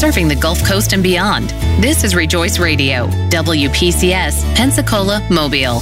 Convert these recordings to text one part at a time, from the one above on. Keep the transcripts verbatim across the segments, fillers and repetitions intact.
serving the Gulf Coast and beyond. This is Rejoice Radio, W P C S, Pensacola, Mobile.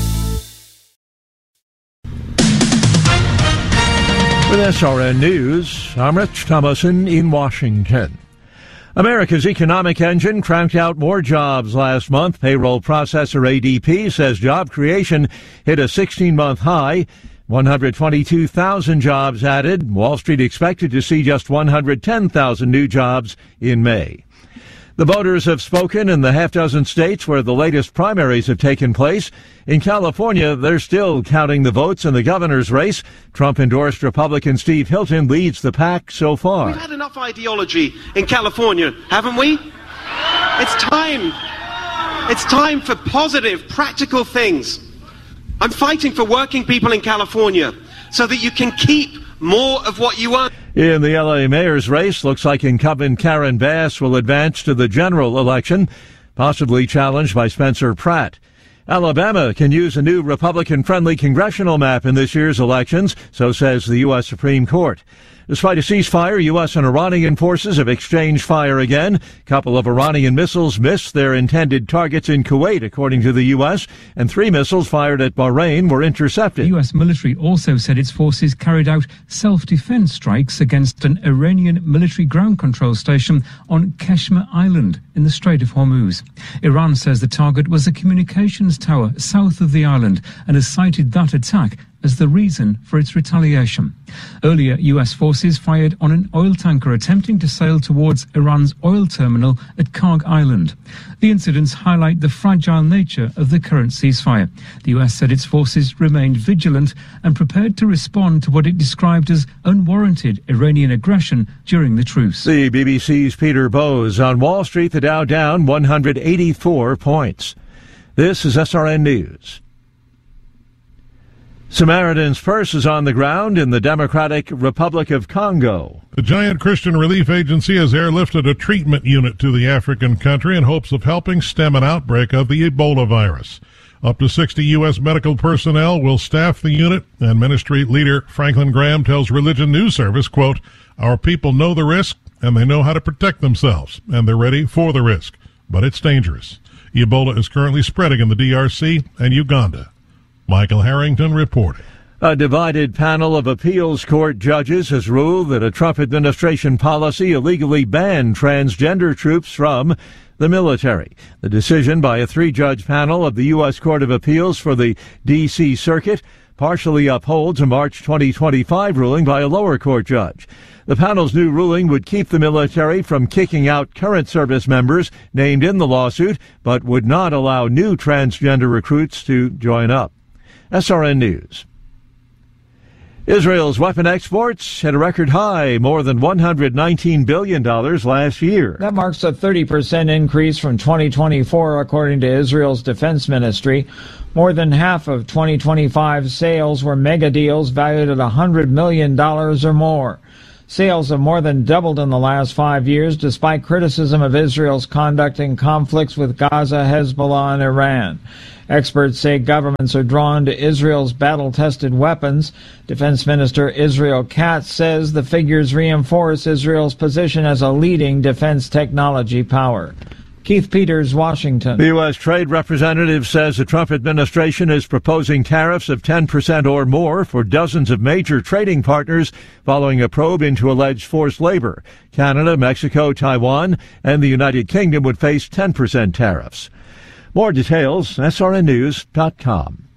With S R N News, I'm Rich Thomason in Washington. America's economic engine cranked out more jobs last month. Payroll processor A D P says job creation hit a sixteen-month high. one hundred twenty-two thousand jobs added. Wall Street expected to see just one hundred ten thousand new jobs in May. The voters have spoken in the half-dozen states where the latest primaries have taken place. In California, they're still counting the votes in the governor's race. Trump-endorsed Republican Steve Hilton leads the pack so far. We've had enough ideology in California, haven't we? It's time. It's time for positive, practical things. I'm fighting for working people in California so that you can keep more of what you earn. In the L A mayor's race, looks like incumbent Karen Bass will advance to the general election, possibly challenged by Spencer Pratt. Alabama can use a new Republican-friendly congressional map in this year's elections, so says the U S Supreme Court. Despite a ceasefire, U S and Iranian forces have exchanged fire again. A couple of Iranian missiles missed their intended targets in Kuwait, according to the U S, and three missiles fired at Bahrain were intercepted. The U S military also said its forces carried out self-defense strikes against an Iranian military ground control station on Keshmer Island in the Strait of Hormuz. Iran says the target was a communications tower south of the island and has cited that attack as the reason for its retaliation. Earlier, U S forces fired on an oil tanker attempting to sail towards Iran's oil terminal at Karg Island. The incidents highlight the fragile nature of the current ceasefire. The U S said its forces remained vigilant and prepared to respond to what it described as unwarranted Iranian aggression during the truce. The B B C's Peter Bowes. On Wall Street, the Dow down one hundred eighty-four points. This is S R N News. Samaritan's Purse is on the ground in the Democratic Republic of Congo. The Giant Christian Relief Agency has airlifted a treatment unit to the African country in hopes of helping stem an outbreak of the Ebola virus. Up to sixty U S medical personnel will staff the unit, and ministry leader Franklin Graham tells Religion News Service, quote, "Our people know the risk, and they know how to protect themselves, and they're ready for the risk. But it's dangerous. Ebola is currently spreading in the D R C and Uganda." Michael Harrington reporting. A divided panel of appeals court judges has ruled that a Trump administration policy illegally banned transgender troops from the military. The decision by a three-judge panel of the U S Court of Appeals for the D C Circuit partially upholds a March twenty twenty-five ruling by a lower court judge. The panel's new ruling would keep the military from kicking out current service members named in the lawsuit, but would not allow new transgender recruits to join up. S R N News. Israel's weapon exports hit a record high, more than one hundred nineteen billion dollars last year. That marks a thirty percent increase from twenty twenty-four, according to Israel's defense ministry. More than half of twenty twenty-five sales were mega deals valued at one hundred million dollars or more. Sales have more than doubled in the last five years, despite criticism of Israel's conduct in conflicts with Gaza, Hezbollah, and Iran. Experts say governments are drawn to Israel's battle-tested weapons. Defense Minister Israel Katz says the figures reinforce Israel's position as a leading defense technology power. Keith Peters, Washington. The U S Trade Representative says the Trump administration is proposing tariffs of ten percent or more for dozens of major trading partners following a probe into alleged forced labor. Canada, Mexico, Taiwan, and the United Kingdom would face ten percent tariffs. More details, S R N news dot com.